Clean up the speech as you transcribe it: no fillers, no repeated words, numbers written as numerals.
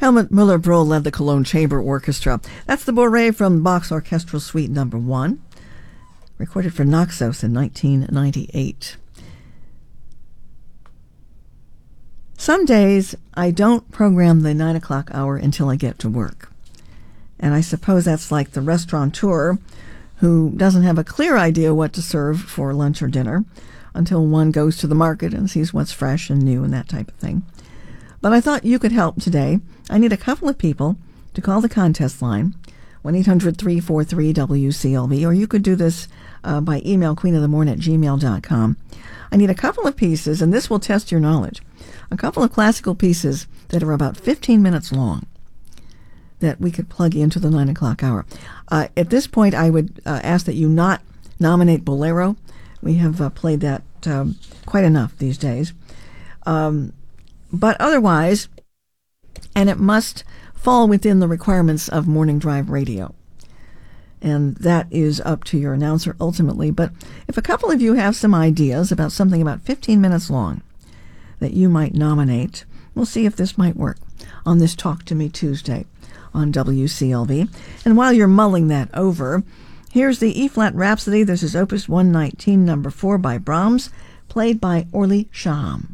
Helmut Müller-Brohl led the Cologne Chamber Orchestra. That's the Bourrée from Bach's Orchestral Suite No. 1, recorded for Naxos in 1998. Some days I don't program the 9 o'clock hour until I get to work. And I suppose that's like the restaurateur who doesn't have a clear idea what to serve for lunch or dinner until one goes to the market and sees what's fresh and new and that type of thing. But I thought you could help today. I need a couple of people to call the contest line, 1-800-343-WCLV, or you could do this by email, queenofthemorn@gmail.com. I need a couple of pieces, and this will test your knowledge, a couple of classical pieces that are about 15 minutes long that we could plug into the 9 o'clock hour. At this point, I would ask that you not nominate Bolero. We have played that quite enough these days. But otherwise, and it must fall within the requirements of Morning Drive Radio. And that is up to your announcer ultimately. But if a couple of you have some ideas about something about 15 minutes long that you might nominate, we'll see if this might work on this Talk to Me Tuesday on WCLV. And while you're mulling that over, here's the E-flat Rhapsody. This is Opus 119, number 4 by Brahms, played by Orly Shaham.